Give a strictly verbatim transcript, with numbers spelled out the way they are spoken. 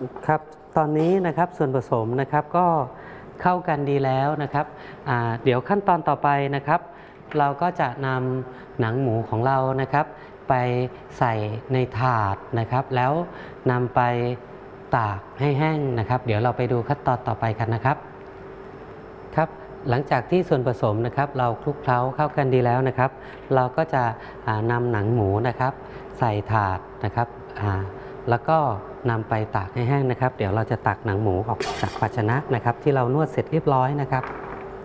ครับตอนนี้นะครับส่วนผสมนะครับก็เข้ากันดีแล้วนะครับเดี๋ยวขั้นตอนต่อไปนะครับเราก็จะนำหนังหมูของเรานะครับไปใส่ในถาดนะครับแล้วนำไปตากให้แห้งนะครับเดี๋ยวเราไปดูขั้นตอนต่อไปกันนะครับครับหลังจากที่ส่วนผสมนะครับเราคลุกเคล้าเข้ากันดีแล้วนะครับเราก็จะนำหนังหมูนะครับใส่ถาดนะครับแล้วก็นำไปตากให้แห้งนะครับเดี๋ยวเราจะตักหนังหมูออกจากภาชนะนะครับที่เรานวดเสร็จเรียบร้อยนะครับ